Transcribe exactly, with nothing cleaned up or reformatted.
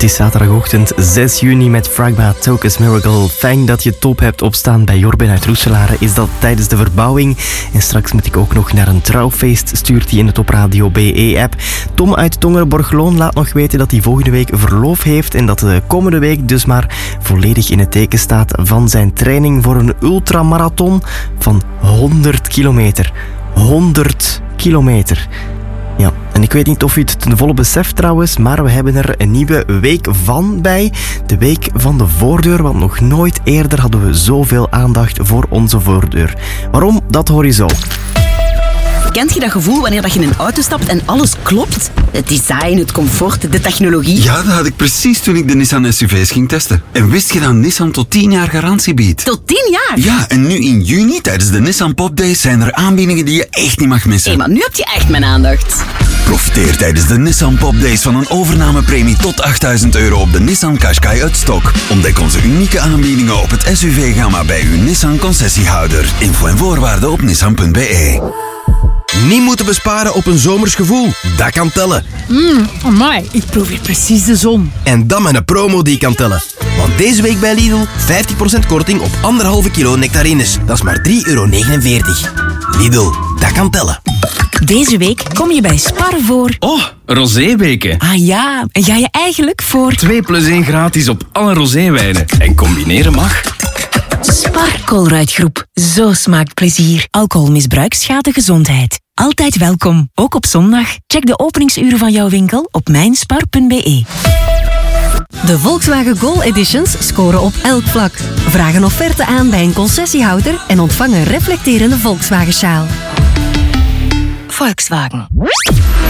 is zaterdagochtend zes juni met Fragma Tocus Miracle. Fijn dat je top hebt opstaan bij Jorben uit Roeselare. Is dat tijdens de verbouwing? En straks moet ik ook nog naar een trouwfeest, stuurt hij in de Top Radio B E-app. Tom uit Tongeren-Borgloon laat nog weten dat hij volgende week verlof heeft en dat de komende week dus maar volledig in het teken staat van zijn training voor een ultramarathon van honderd kilometer. honderd kilometer. Ja, en ik weet niet of u het ten volle beseft trouwens, maar we hebben er een nieuwe week van bij. De week van de voordeur, want nog nooit eerder hadden we zoveel aandacht voor onze voordeur. Waarom? Dat hoor je zo. Kent je dat gevoel wanneer dat je in een auto stapt en alles klopt? Het design, het comfort, de technologie. Ja, dat had ik precies toen ik de Nissan S U V's ging testen. En wist je dat Nissan tot tien jaar garantie biedt? Tot tien jaar? Ja, en nu in juni tijdens de Nissan Pop Days zijn er aanbiedingen die je echt niet mag missen. Hé, maar nu heb je echt mijn aandacht. Profiteer tijdens de Nissan Pop Days van een overnamepremie tot achttaduizend euro op de Nissan Qashqai uit stok. Ontdek onze unieke aanbiedingen op het S U V-gamma bij uw Nissan concessiehouder. Info en voorwaarden op nissan punt b e. Niet moeten besparen op een zomers gevoel. Dat kan tellen. Mmm, amai, ik proef hier precies de zon. En dan met een promo die kan tellen. Want deze week bij Lidl vijftig procent korting op anderhalve kilo nectarines. Dat is maar drie euro negenenveertig. Lidl, dat kan tellen. Deze week kom je bij Spar voor... Oh, roséweken. Ah ja, en ga je eigenlijk voor... twee plus één gratis op alle roséwijnen. En combineren mag. Spar Colruyt-groep. Zo smaakt plezier. Alcoholmisbruik schaadt de gezondheid. Altijd welkom, ook op zondag. Check de openingsuren van jouw winkel op mijnspar punt b e. De Volkswagen Gol Editions scoren op elk vlak. Vraag een offerte aan bij een concessiehouder en ontvang een reflecterende Volkswagen sjaal. Volkswagen.